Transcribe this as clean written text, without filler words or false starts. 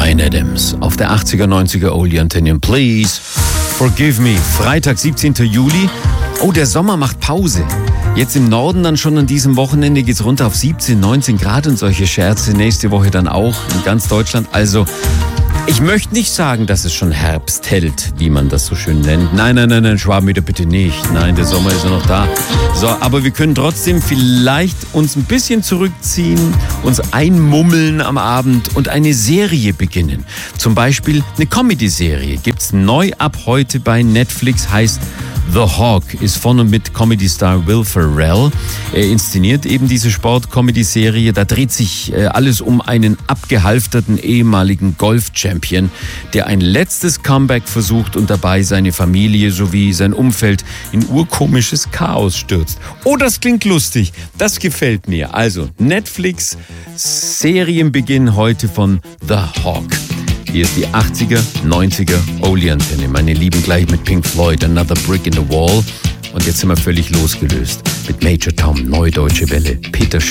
Bryan Adams auf der 80er, 90er Oldie Antenne. Please forgive me. Freitag, 17. Juli. Oh, der Sommer macht Pause. Jetzt im Norden dann schon an diesem Wochenende geht's runter auf 17, 19 Grad und solche Scherze. Nächste Woche dann auch in ganz Deutschland. Also, ich möchte nicht sagen, dass es schon Herbst hält, wie man das so schön nennt. Nein, Schwaben wieder bitte nicht. Nein, der Sommer ist ja noch da. So, aber wir können trotzdem vielleicht uns ein bisschen zurückziehen, uns einmummeln am Abend und eine Serie beginnen. Zum Beispiel eine Comedy-Serie gibt's neu ab heute bei Netflix, heißt The Hawk, ist von und mit Comedy-Star Will Ferrell. Er inszeniert eben diese Sport-Comedy-Serie. Da dreht sich alles um einen abgehalfterten ehemaligen Golf-Champion, der ein letztes Comeback versucht und dabei seine Familie sowie sein Umfeld in urkomisches Chaos stürzt. Oh, das klingt lustig. Das gefällt mir. Also Netflix, Serienbeginn heute von The Hawk. Hier ist die 80er, 90er Oldie Antenne. Meine Lieben, gleich mit Pink Floyd, Another Brick in the Wall. Und jetzt sind wir völlig losgelöst mit Major Tom, Neue Deutsche Welle, Peter